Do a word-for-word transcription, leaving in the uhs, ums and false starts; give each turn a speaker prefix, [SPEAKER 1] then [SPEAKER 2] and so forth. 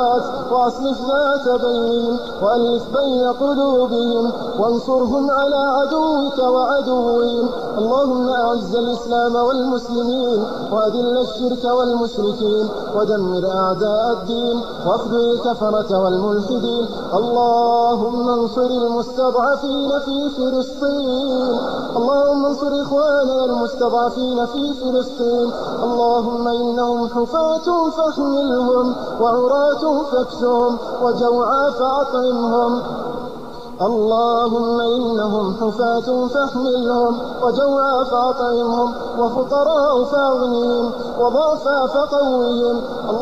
[SPEAKER 1] وأصلح ذات بينهم وألف بين قلوبهم وانصرهم على عدوك وعدوهم. اللهم أعز الإسلام والمسلمين وأذل الشرك والمشركين ودمر أعداء الدين واخذل الكفرة والملحدين. اللهم انصر المستضعفين في فلسطين. اللهم انصر إخواننا المستضعفين في فلسطين. اللهم إنهم حفاة فاحملهم وعراة فاكسهم وجوعى فأطعمهم. اللهم إنهم حفاة فاحملهم وجوعى فأطعمهم وفقراء فأغنهم وضعفا فقوهم.